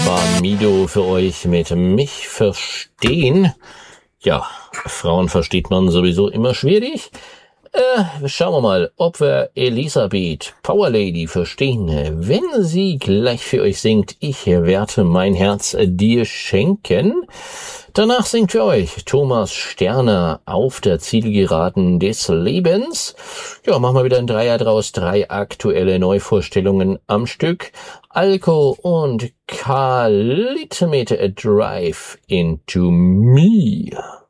war Mido für euch mit Mich verstehen. Ja, Frauen versteht man sowieso immer schwierig. Schauen wir mal, ob wir Elisabeth, Power Lady, verstehen. Wenn sie gleich für euch singt, ich werde mein Herz dir schenken. Danach singt für euch Thomas Sterner, Auf der Zielgeraden des Lebens. Ja, machen wir wieder ein Dreier draus, 3 aktuelle Neuvorstellungen am Stück. Alko und Khalid mit A Drive into Me.